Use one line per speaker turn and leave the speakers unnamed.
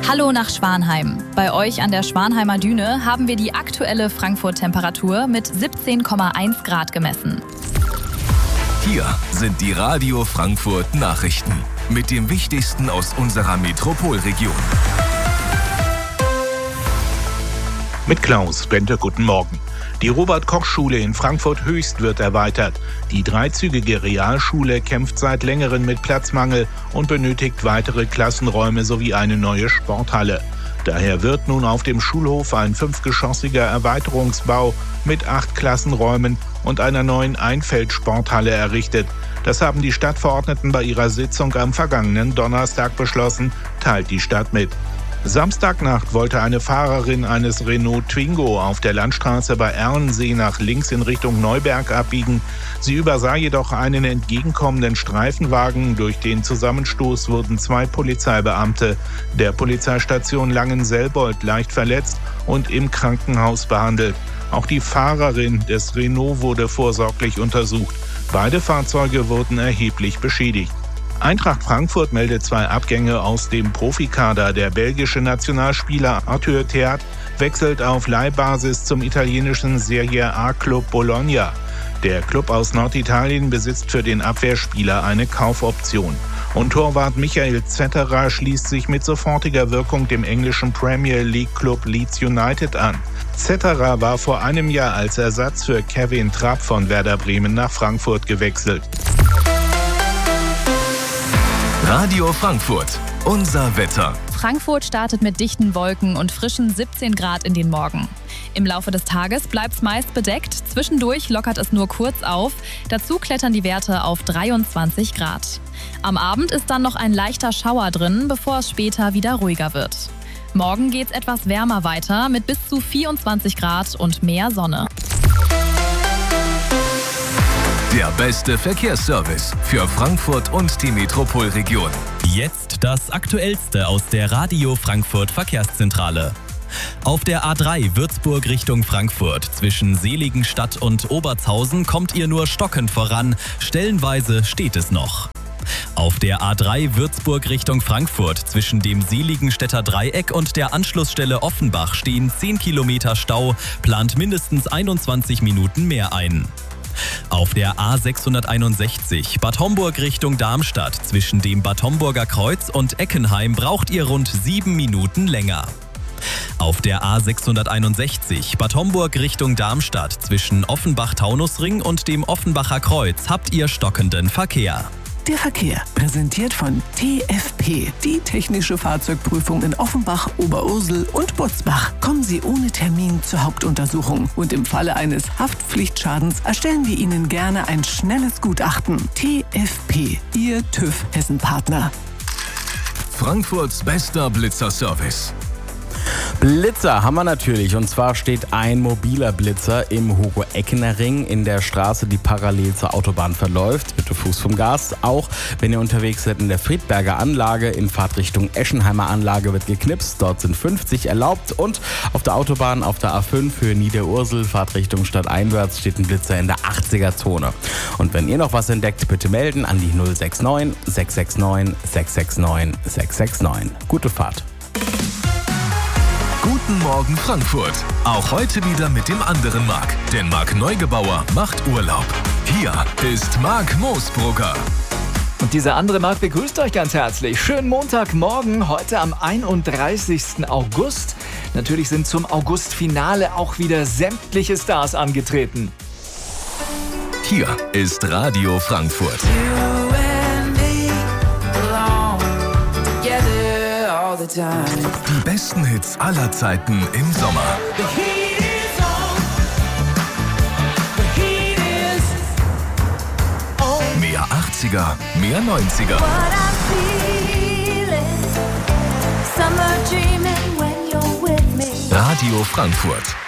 Hallo nach Schwanheim. Bei euch an der Schwanheimer Düne haben wir die aktuelle Frankfurt-Temperatur mit 17,1 Grad gemessen.
Hier sind die Radio Frankfurt Nachrichten mit dem Wichtigsten aus unserer Metropolregion.
Mit Klaus Bente, guten Morgen. Die Robert-Koch-Schule in Frankfurt-Höchst wird erweitert. Die dreizügige Realschule kämpft seit längerem mit Platzmangel und benötigt weitere Klassenräume sowie eine neue Sporthalle. Daher wird nun auf dem Schulhof ein 5-geschossiger Erweiterungsbau mit 8 Klassenräumen und einer neuen Einfeldsporthalle errichtet. Das haben die Stadtverordneten bei ihrer Sitzung am vergangenen Donnerstag beschlossen, teilt die Stadt mit. Samstagnacht wollte eine Fahrerin eines Renault Twingo auf der Landstraße bei Erlensee nach links in Richtung Neuberg abbiegen. Sie übersah jedoch einen entgegenkommenden Streifenwagen. Durch den Zusammenstoß wurden 2 Polizeibeamte der Polizeistation Langenselbold leicht verletzt und im Krankenhaus behandelt. Auch die Fahrerin des Renault wurde vorsorglich untersucht. Beide Fahrzeuge wurden erheblich beschädigt. Eintracht Frankfurt meldet 2 Abgänge aus dem Profikader. Der belgische Nationalspieler Arthur Theat wechselt auf Leihbasis zum italienischen Serie A-Club Bologna. Der Club aus Norditalien besitzt für den Abwehrspieler eine Kaufoption. Und Torwart Michael Zetterer schließt sich mit sofortiger Wirkung dem englischen Premier League Club Leeds United an. Zetterer war vor einem Jahr als Ersatz für Kevin Trapp von Werder Bremen nach Frankfurt gewechselt.
Radio Frankfurt, unser Wetter.
Frankfurt startet mit dichten Wolken und frischen 17 Grad in den Morgen. Im Laufe des Tages bleibt es meist bedeckt, zwischendurch lockert es nur kurz auf, dazu klettern die Werte auf 23 Grad. Am Abend ist dann noch ein leichter Schauer drin, bevor es später wieder ruhiger wird. Morgen geht's etwas wärmer weiter mit bis zu 24 Grad und mehr Sonne.
Der beste Verkehrsservice für Frankfurt und die Metropolregion.
Jetzt das Aktuellste aus der Radio Frankfurt Verkehrszentrale. Auf der A3 Würzburg Richtung Frankfurt zwischen Seligenstadt und Obertshausen kommt ihr nur stockend voran, stellenweise steht es noch. Auf der A3 Würzburg Richtung Frankfurt zwischen dem Seligenstädter Dreieck und der Anschlussstelle Offenbach stehen 10 Kilometer Stau, plant mindestens 21 Minuten mehr ein. Auf der A661 Bad Homburg Richtung Darmstadt zwischen dem Bad Homburger Kreuz und Eckenheim braucht ihr rund 7 Minuten länger. Auf der A661 Bad Homburg Richtung Darmstadt zwischen Offenbach-Taunusring und dem Offenbacher Kreuz habt ihr stockenden Verkehr.
Der Verkehr, präsentiert von TFP, die technische Fahrzeugprüfung in Offenbach, Oberursel und Butzbach. Kommen Sie ohne Termin zur Hauptuntersuchung und im Falle eines Haftpflichtschadens erstellen wir Ihnen gerne ein schnelles Gutachten. TFP, Ihr TÜV Hessen-Partner.
Frankfurts bester Blitzerservice.
Blitzer haben wir natürlich, und zwar steht ein mobiler Blitzer im Hugo-Eckener-Ring in der Straße, die parallel zur Autobahn verläuft. Bitte Fuß vom Gas. Auch wenn ihr unterwegs seid in der Friedberger Anlage, in Fahrtrichtung Eschenheimer Anlage wird geknipst. Dort sind 50 erlaubt und auf der Autobahn auf der A5 für Niederursel, Fahrtrichtung stadteinwärts, steht ein Blitzer in der 80er-Zone. Und wenn ihr noch was entdeckt, bitte melden an die 069 669 669 669. Gute Fahrt.
Guten Morgen Frankfurt. Auch heute wieder mit dem anderen Marc. Denn Marc Neugebauer macht Urlaub. Hier ist Marc Moosbrugger.
Und dieser andere Marc begrüßt euch ganz herzlich. Schönen Montagmorgen, heute am 31. August. Natürlich sind zum Augustfinale auch wieder sämtliche Stars angetreten.
Hier ist Radio Frankfurt. Die besten Hits aller Zeiten im Sommer. Mehr 80er, mehr 90er. Radio Frankfurt.